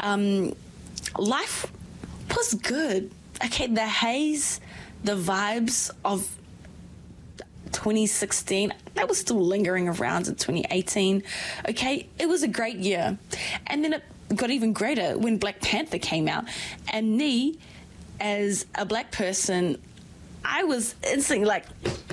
Life was good. Okay, the haze, the vibes of 2016, that was still lingering around in 2018. Okay, it was a great year. And then it got even greater when Black Panther came out. And me, as a black person, I was instantly like,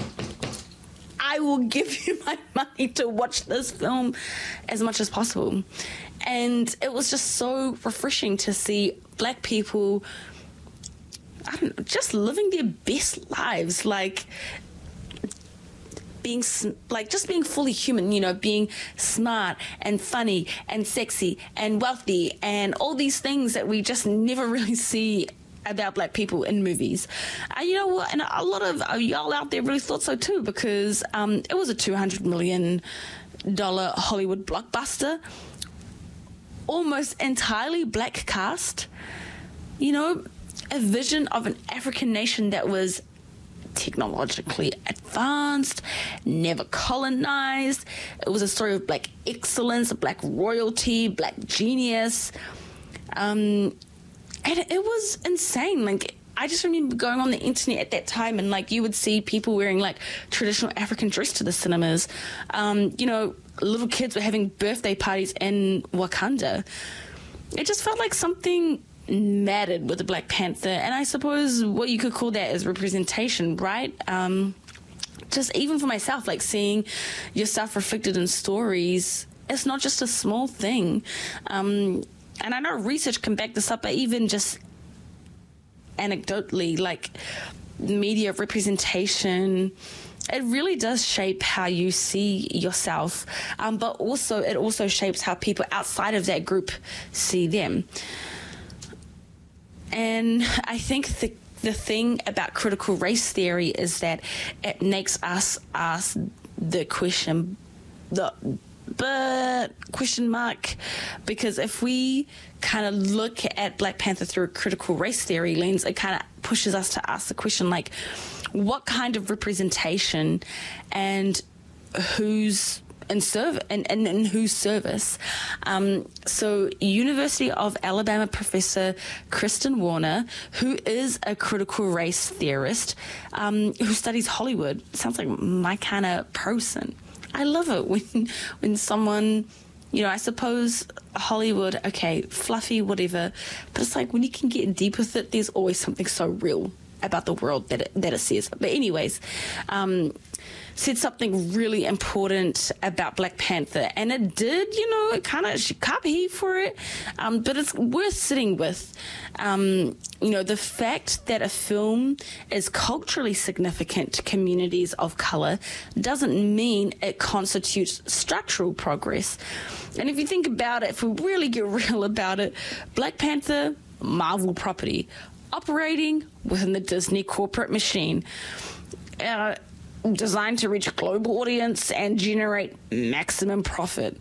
I will give you my money to watch this film as much as possible. And it was just so refreshing to see black people, I don't know, just living their best lives, like being fully human, you know, being smart and funny and sexy and wealthy and all these things that we just never really see about black people in movies. You know what? And a lot of y'all out there really thought so too, because it was a $200 million Hollywood blockbuster, almost entirely black cast, you know, a vision of an African nation that was technologically advanced, never colonized. It was a story of black excellence, black royalty, black genius. And it was insane. Like, I just remember going on the internet at that time and, like, you would see people wearing, like, traditional African dress to the cinemas. You know, little kids were having birthday parties in Wakanda. It just felt like something mattered with the Black Panther, and I suppose what you could call that is representation, right? Just even for myself, like seeing yourself reflected in stories, it's not just a small thing. And I know research can back this up, but even just anecdotally, like media representation, it really does shape how you see yourself, but also it also shapes how people outside of that group see them. And I think the thing about critical race theory is that it makes us ask the question, question mark, because if we kind of look at Black Panther through a critical race theory lens, it kind of pushes us to ask the question, like, what kind of representation and who's in whose service. So University of Alabama professor Kristen Warner, who is a critical race theorist, who studies Hollywood, sounds like my kind of person. I love it when someone, you know, I suppose Hollywood, okay, fluffy, whatever, but it's like when you can get deep with it, there's always something so real about the world that it says. But anyways, said something really important about Black Panther, and it did, you know, it kind of, she cop heat for it, but it's worth sitting with. You know, the fact that a film is culturally significant to communities of color doesn't mean it constitutes structural progress. And if you think about it, if we really get real about it, Black Panther, Marvel property, operating within the Disney corporate machine, designed to reach a global audience and generate maximum profit.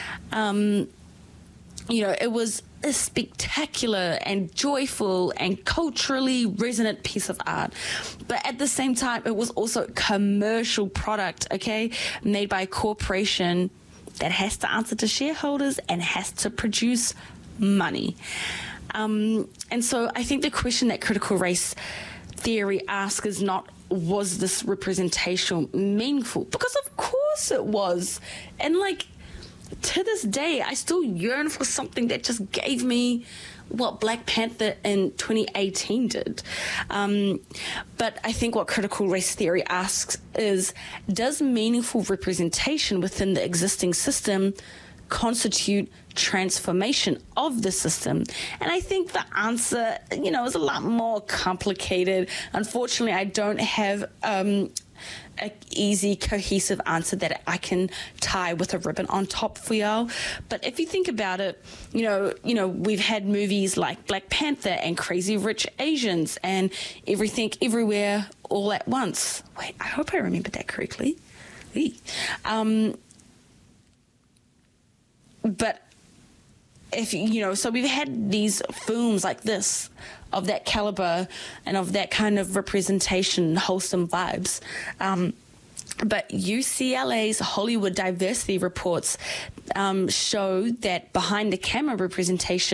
You know, it was a spectacular and joyful and culturally resonant piece of art. But at the same time, it was also a commercial product, okay, made by a corporation that has to answer to shareholders and has to produce money. And so I think the question that critical race theory asks is not, was this representation meaningful? Because of course it was. And like, to this day, I still yearn for something that just gave me what Black Panther in 2018 did. But I think what critical race theory asks is, does meaningful representation within the existing system constitute transformation of the system? And I think the answer, you know, is a lot more complicated. Unfortunately, I don't have an easy, cohesive answer that I can tie with a ribbon on top for y'all. But if you think about it, you know, we've had movies like Black Panther and Crazy Rich Asians and Everything Everywhere All at Once. Wait, I hope I remembered that correctly. But if you know, so we've had these films like this, of that caliber and of that kind of representation, wholesome vibes. But UCLA's Hollywood diversity reports show that behind the camera representation